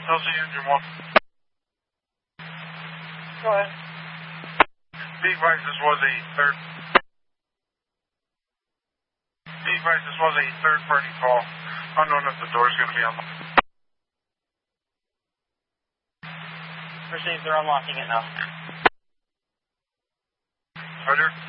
LZ engine 1. Go ahead. Be advised, this was a third party call. Unknown if the door's going to be unlocked. Received, they're unlocking it now. Roger.